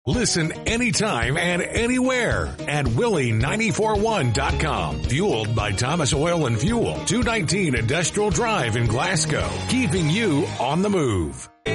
Listen anytime and anywhere at Willie941.com. Fueled by Thomas Oil and Fuel, 219 Industrial Drive in Glasgow. Keeping you on the move.